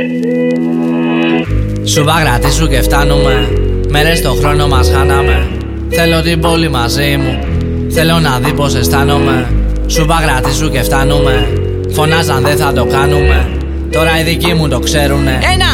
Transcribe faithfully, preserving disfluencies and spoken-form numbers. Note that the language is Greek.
Σούπα κρατήσου και φτάνουμε. Μέρες στο χρόνο μας χάναμε. Θέλω την πόλη μαζί μου. Θέλω να δει πως αισθάνομαι. Σούπα κρατήσου και φτάνουμε. Φωνάζαν δεν θα το κάνουμε. Τώρα οι δικοί μου το ξέρουνε. Ένα!